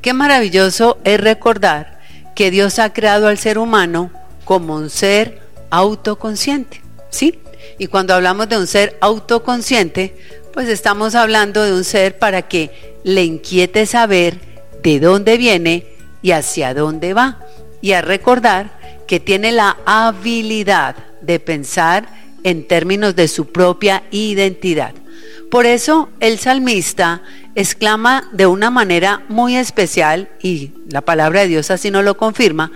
Qué maravilloso es recordar que Dios ha creado al ser humano como un ser autoconsciente, ¿sí? Y cuando hablamos de un ser autoconsciente, pues estamos hablando de un ser para que le inquiete saber de dónde viene y hacia dónde va, y a recordar que tiene la habilidad de pensar en términos de su propia identidad. Por eso el salmista exclama de una manera muy especial, y la palabra de Dios así nos lo confirma,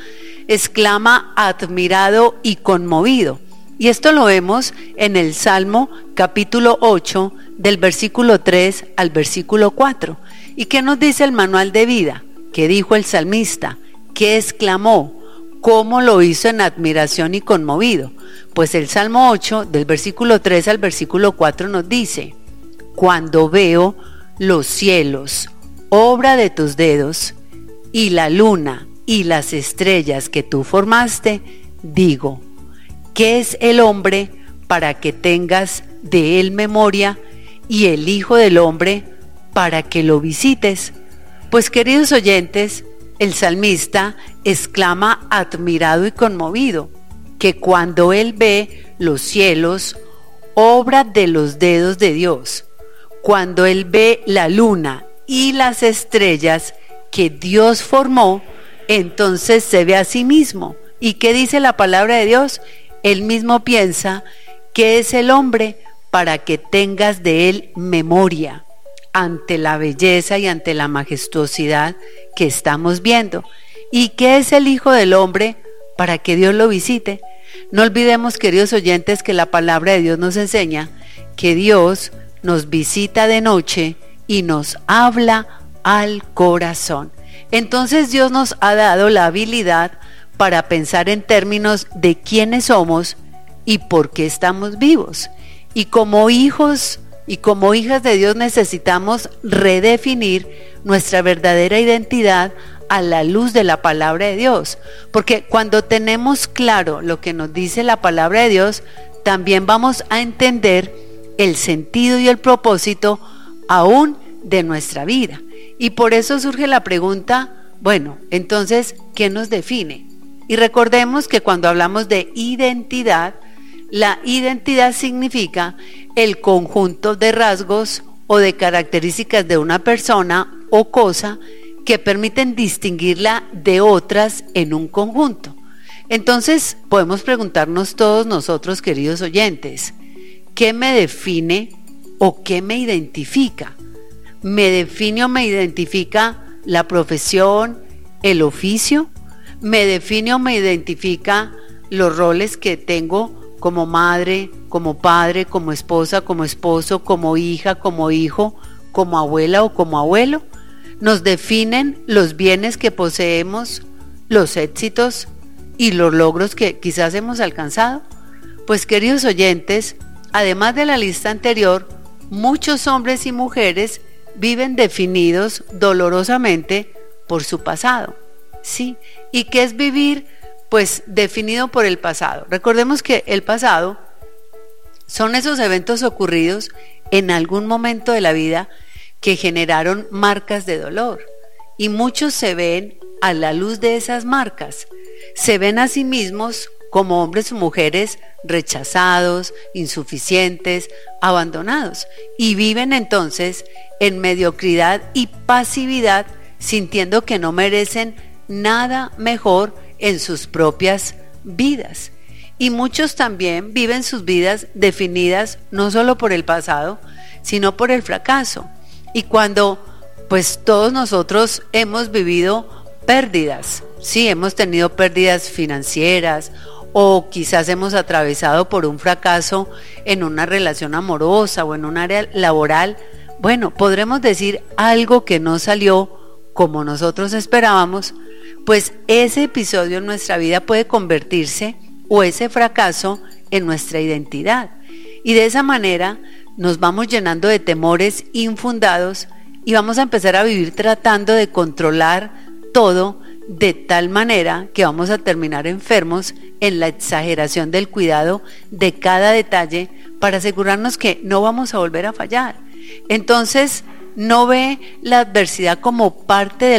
exclama admirado y conmovido. Y esto lo vemos en el Salmo capítulo 8, del versículo 3 al versículo 4. ¿Y qué nos dice el manual de vida? ¿Qué dijo el salmista? ¿Qué exclamó? ¿Cómo lo hizo en admiración y conmovido? Pues el Salmo 8, del versículo 3 al versículo 4 nos dice: cuando veo los cielos, obra de tus dedos, y la luna y las estrellas que tú formaste, digo, ¿qué es el hombre para que tengas de él memoria, y el hijo del hombre para que lo visites? Pues, queridos oyentes, el salmista exclama admirado y conmovido que cuando él ve los cielos, obra de los dedos de Dios, cuando él ve la luna y las estrellas que Dios formó, entonces se ve a sí mismo. ¿Y qué dice la palabra de Dios? Él mismo piensa que es el hombre para que tengas de él memoria ante la belleza y ante la majestuosidad que estamos viendo. ¿Y qué es el Hijo del Hombre para que Dios lo visite? No olvidemos, queridos oyentes, que la palabra de Dios nos enseña que Dios nos visita de noche y nos habla al corazón. Entonces Dios nos ha dado la habilidad para pensar en términos de quiénes somos y por qué estamos vivos. Y como hijos y como hijas de Dios necesitamos redefinir nuestra verdadera identidad a la luz de la palabra de Dios. Porque cuando tenemos claro lo que nos dice la palabra de Dios, también vamos a entender el sentido y el propósito aún de nuestra vida. Y por eso surge la pregunta, bueno, entonces, ¿qué nos define? Y recordemos que cuando hablamos de identidad, la identidad significa el conjunto de rasgos o de características de una persona o cosa que permiten distinguirla de otras en un conjunto. Entonces, podemos preguntarnos todos nosotros, queridos oyentes, ¿qué me define o qué me identifica? ¿Me define o me identifica la profesión, el oficio? ¿Me define o me identifica los roles que tengo como madre, como padre, como esposa, como esposo, como hija, como hijo, como abuela o como abuelo? ¿Nos definen los bienes que poseemos, los éxitos y los logros que quizás hemos alcanzado? Pues, queridos oyentes, además de la lista anterior, muchos hombres y mujeres viven definidos dolorosamente por su pasado, ¿sí? ¿Y qué es vivir? Pues definido por el pasado. Recordemos que el pasado son esos eventos ocurridos en algún momento de la vida que generaron marcas de dolor, y muchos se ven a la luz de esas marcas, se ven a sí mismos como hombres o mujeres rechazados, insuficientes, abandonados, y viven entonces en mediocridad y pasividad, sintiendo que no merecen nada mejor en sus propias vidas. Y muchos también viven sus vidas definidas no solo por el pasado, sino por el fracaso. Y cuando pues todos nosotros hemos vivido pérdidas, sí, hemos tenido pérdidas financieras, o quizás hemos atravesado por un fracaso en una relación amorosa o en un área laboral, bueno, podremos decir algo que no salió como nosotros esperábamos, pues ese episodio en nuestra vida puede convertirse, o ese fracaso, en nuestra identidad. Y de esa manera nos vamos llenando de temores infundados y vamos a empezar a vivir tratando de controlar todo, de tal manera que vamos a terminar enfermos en la exageración del cuidado de cada detalle para asegurarnos que no vamos a volver a fallar. Entonces, no ve la adversidad como parte de